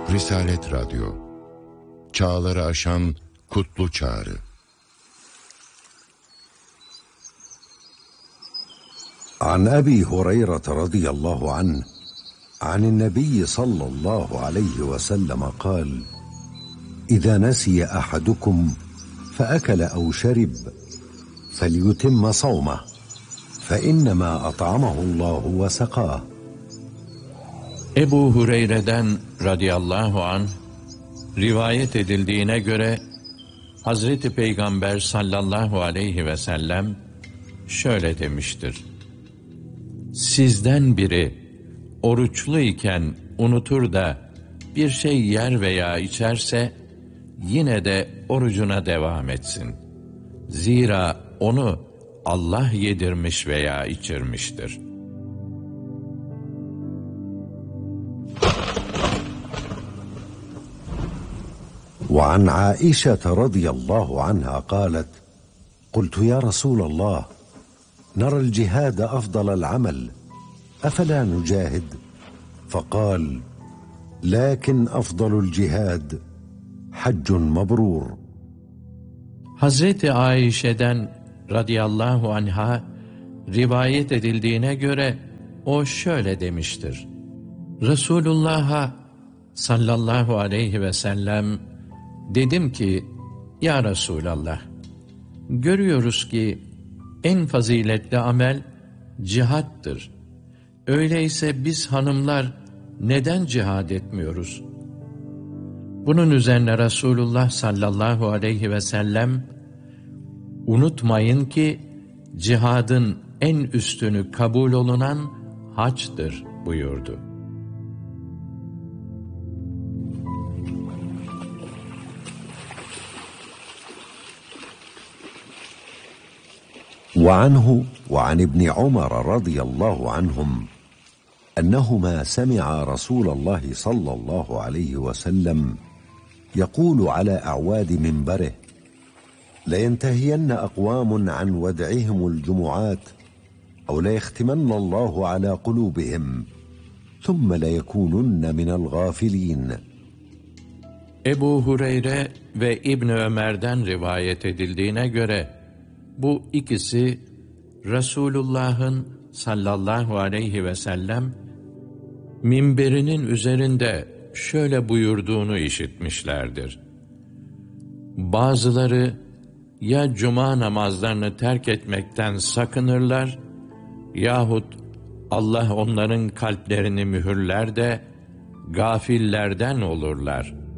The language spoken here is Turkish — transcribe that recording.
Risalet Radyo, çağları aşan kutlu çağrı. عن أبي هريرة رضي الله عنه عن النبي صلى الله عليه وسلم قال: إذا نسي أحدكم فأكل أو شرب فليتم صومه فإنما أطعمه الله وسقاه. Ebu Hureyre'den radıyallahu anh rivayet edildiğine göre Hazreti Peygamber sallallahu aleyhi ve sellem şöyle demiştir: Sizden biri oruçlu iken unutur da bir şey yer veya içerse yine de orucuna devam etsin. Zira onu Allah yedirmiş veya içirmiştir. وعن عائشة رضي الله عنها قالت: قلت يا رسول الله نرى الجهاد أفضل العمل أفلا نجاهد؟ فقال: لكن أفضل الجهاد حج مبرور. Hazreti Ayşe'den radıyallahu anha rivayet edildiğine göre o şöyle demiştir: Resulullah'a sallallahu aleyhi ve sellem dedim ki, ya Resulallah, görüyoruz ki en faziletli amel cihattır. Öyleyse biz hanımlar neden cihad etmiyoruz? Bunun üzerine Resulullah sallallahu aleyhi ve sellem, unutmayın ki cihadın en üstünü kabul olunan haçtır buyurdu. وعنه وعن ابن عمر رضي الله عنهم أنهما سمعا رسول الله صلى الله عليه وسلم يقول على أعواد منبره: لينتهين أقوام عن ودعهم الجمعات أو ليختمن الله على قلوبهم ثم ليكونن من الغافلين. Ebu Hureyre ve İbn Ömer'den rivayet edildiğine göre bu ikisi Resulullah'ın sallallahu aleyhi ve sellem minberinin üzerinde şöyle buyurduğunu işitmişlerdir: Bazıları ya cuma namazlarını terk etmekten sakınırlar yahut Allah onların kalplerini mühürler de gafillerden olurlar.